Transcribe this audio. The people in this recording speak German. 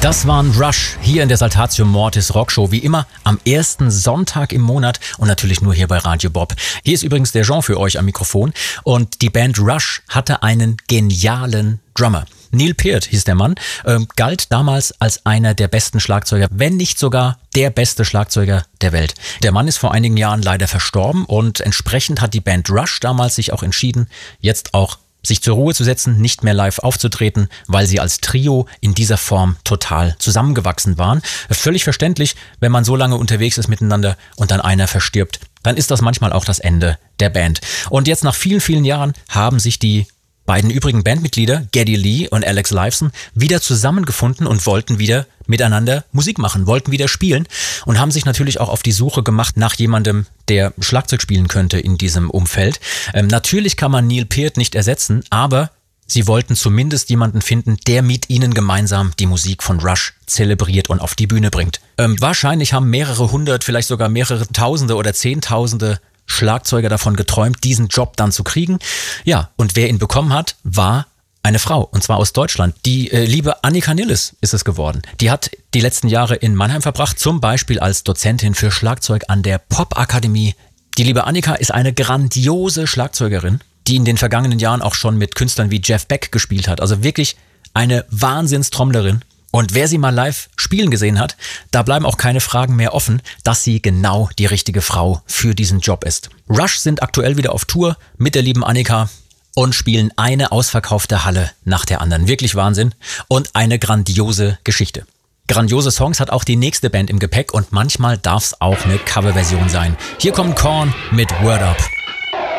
Das waren Rush hier in der Saltatio Mortis Rockshow, wie immer am ersten Sonntag im Monat und natürlich nur hier bei Radio Bob. Hier ist übrigens der Jean für euch am Mikrofon und die Band Rush hatte einen genialen Drummer. Neil Peart hieß der Mann, galt damals als einer der besten Schlagzeuger, wenn nicht sogar der beste Schlagzeuger der Welt. Der Mann ist vor einigen Jahren leider verstorben und entsprechend hat die Band Rush damals sich auch entschieden, jetzt auch sich zur Ruhe zu setzen, nicht mehr live aufzutreten, weil sie als Trio in dieser Form total zusammengewachsen waren. Völlig verständlich, wenn man so lange unterwegs ist miteinander und dann einer verstirbt, dann ist das manchmal auch das Ende der Band. Und jetzt nach vielen, vielen Jahren haben sich die beiden übrigen Bandmitglieder, Geddy Lee und Alex Lifeson, wieder zusammengefunden und wollten wieder miteinander Musik machen, wollten wieder spielen und haben sich natürlich auch auf die Suche gemacht nach jemandem, der Schlagzeug spielen könnte in diesem Umfeld. Natürlich kann man Neil Peart nicht ersetzen, aber sie wollten zumindest jemanden finden, der mit ihnen gemeinsam die Musik von Rush zelebriert und auf die Bühne bringt. Wahrscheinlich haben mehrere hundert, vielleicht sogar mehrere Tausende oder Zehntausende Schlagzeuger davon geträumt, diesen Job dann zu kriegen. Ja, und wer ihn bekommen hat, war eine Frau, und zwar aus Deutschland. Die liebe Annika Nilles ist es geworden. Die hat die letzten Jahre in Mannheim verbracht, zum Beispiel als Dozentin für Schlagzeug an der Popakademie. Die liebe Annika ist eine grandiose Schlagzeugerin, die in den vergangenen Jahren auch schon mit Künstlern wie Jeff Beck gespielt hat. Also wirklich eine Wahnsinnstrommlerin. Und wer sie mal live spielen gesehen hat, da bleiben auch keine Fragen mehr offen, dass sie genau die richtige Frau für diesen Job ist. Rush sind aktuell wieder auf Tour mit der lieben Annika und spielen eine ausverkaufte Halle nach der anderen. Wirklich Wahnsinn und eine grandiose Geschichte. Grandiose Songs hat auch die nächste Band im Gepäck und manchmal darf es auch eine Coverversion sein. Hier kommt Korn mit Word Up.